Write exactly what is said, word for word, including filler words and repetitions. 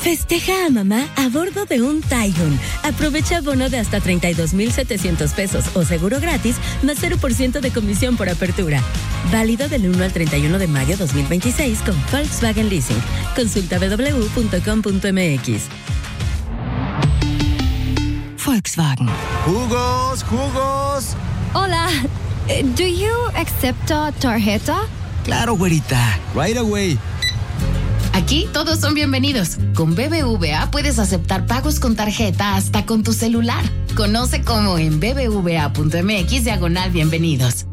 Festeja a mamá a bordo de un Taigun. Aprovecha bono de hasta treinta y dos mil setecientos pesos o seguro gratis más cero por ciento de comisión por apertura. Válido del uno al treinta y uno de mayo dos mil veintiséis con Volkswagen Leasing. Consulta doble u doble u punto com punto m x. Volkswagen. ¡Jugos, jugos! Hola, do you accept a tarjeta? Claro, güerita. Right away. Aquí todos son bienvenidos. Con B B V A puedes aceptar pagos con tarjeta hasta con tu celular. Conoce cómo en b b v a punto m x diagonal bienvenidos.